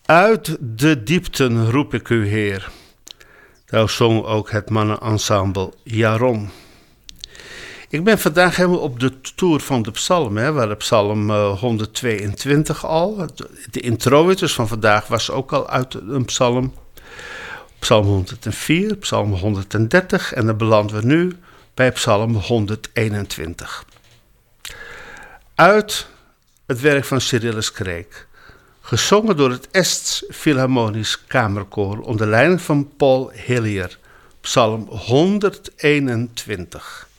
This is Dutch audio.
Uit de diepten roep ik u, Heer. Daar zong ook het mannenensemble Jaron. Ik ben vandaag helemaal op de tour van de psalmen. We hadden psalm 122 al. De introitus van vandaag was ook al uit een psalm. Psalm 104, psalm 130 en dan belanden we nu bij psalm 121. Uit het werk van Cyrillus Kreek. Gezongen door het Ests Philharmonisch Kamerkoor onder leiding van Paul Hillier. Psalm 121.